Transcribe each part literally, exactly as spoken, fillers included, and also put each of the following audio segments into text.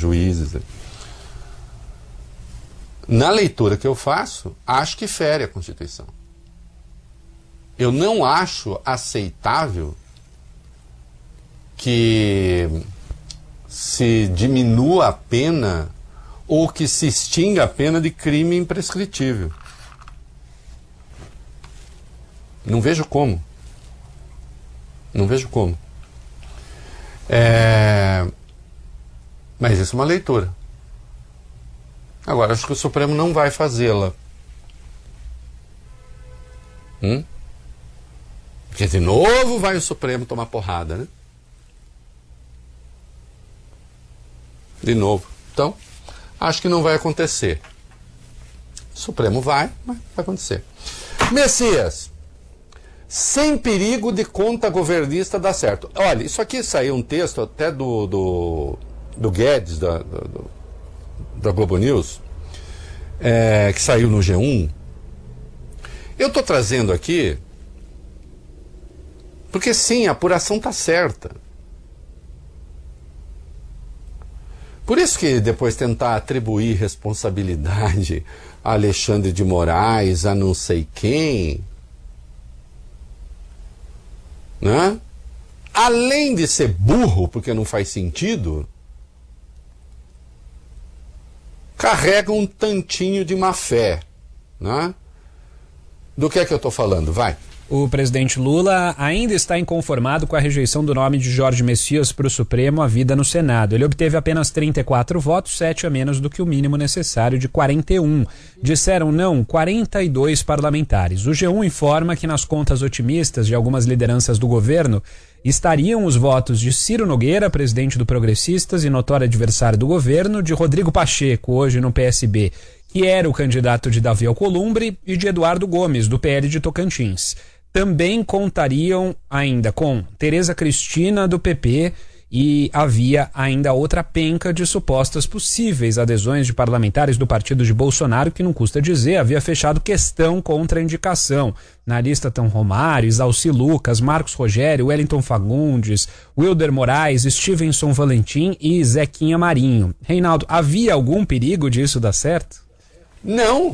juízes. Na leitura que eu faço, acho que fere a Constituição. Eu não acho aceitável que se diminua a pena ou que se extinga a pena de crime imprescritível. Não vejo como. Não vejo como. É... Mas isso é uma leitura. Agora, acho que o Supremo não vai fazê-la. Hum? Porque de novo vai o Supremo tomar porrada, né? De novo. Então, acho que não vai acontecer. O Supremo vai, mas vai acontecer. Messias, sem perigo de conta governista dar certo. Olha, isso aqui saiu um texto até do, do, do Guedes, da, do, da Globo News, é, que saiu no G um. Eu estou trazendo aqui porque sim, a apuração está certa. Por isso que depois tentar atribuir responsabilidade a Alexandre de Moraes, a não sei quem, né? Além de ser burro, porque não faz sentido, carrega um tantinho de má fé, né? Do que é que eu estou falando? Vai. O presidente Lula ainda está inconformado com a rejeição do nome de Jorge Messias para o Supremo à vida no Senado. Ele obteve apenas trinta e quatro votos, sete a menos do que o mínimo necessário de quarenta e um. Disseram não quarenta e dois parlamentares. O G um informa que nas contas otimistas de algumas lideranças do governo estariam os votos de Ciro Nogueira, presidente do Progressistas e notório adversário do governo, de Rodrigo Pacheco, hoje no P S B, que era o candidato de Davi Alcolumbre, e de Eduardo Gomes, do P L de Tocantins. Também contariam ainda com Tereza Cristina, do P P, e havia ainda outra penca de supostas possíveis adesões de parlamentares do partido de Bolsonaro, que não custa dizer, havia fechado questão contra a indicação. Na lista estão Romário, Isalci Lucas, Marcos Rogério, Wellington Fagundes, Wilder Moraes, Stevenson Valentim e Zequinha Marinho. Reinaldo, havia algum perigo disso dar certo? Não.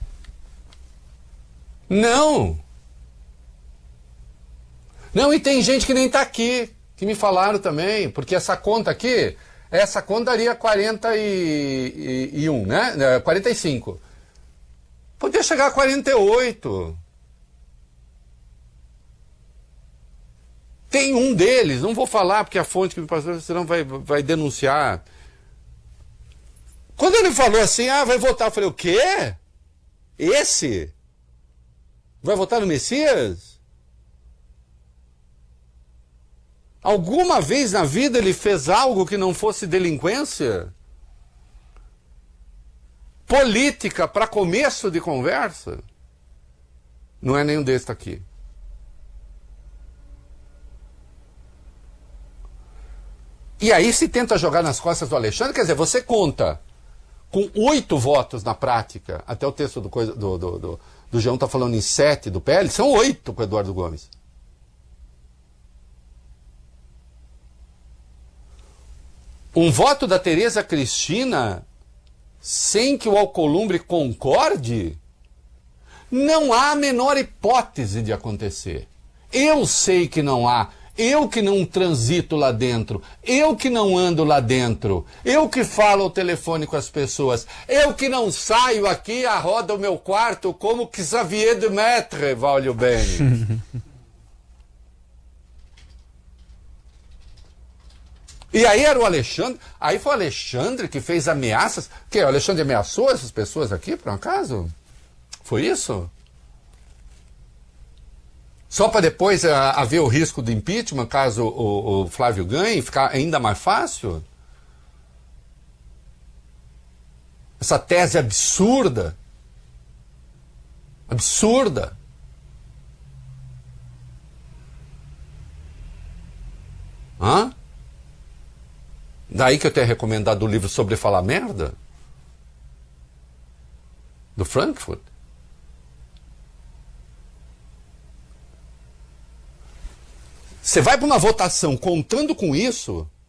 Não. Não, e tem gente que nem está aqui, que me falaram também, porque essa conta aqui, essa conta daria quarenta e um, né? quarenta e cinco. Podia chegar a quarenta e oito. Tem um deles, não vou falar porque a fonte que me passou, senão vai, vai denunciar. Quando ele falou assim, ah, vai votar, eu falei, o quê? Esse? Vai votar no Messias? Alguma vez na vida ele fez algo que não fosse delinquência? Política para começo de conversa? Não é nenhum desses aqui. E aí se tenta jogar nas costas do Alexandre, quer dizer, você conta com oito votos na prática, até o texto do, coisa, do, do, do, do G um está falando em sete do P L, são oito com o Eduardo Gomes. Um voto da Tereza Cristina sem que o Alcolumbre concorde, não há a menor hipótese de acontecer. Eu sei que não há. Eu que não transito lá dentro, eu que não ando lá dentro, eu que falo ao telefone com as pessoas, eu que não saio aqui a roda do meu quarto como que Xavier de Maistre, valeu bem. E aí era o Alexandre, aí foi o Alexandre que fez ameaças, que o Alexandre ameaçou essas pessoas aqui, por um acaso? Foi isso? Só para depois uh, haver o risco do impeachment, caso o, o Flávio ganhe, e ficar ainda mais fácil? Essa tese absurda. Absurda. Hã? Daí que eu tenho recomendado o livro sobre falar merda? Do Frankfurt. Você vai para uma votação contando com isso,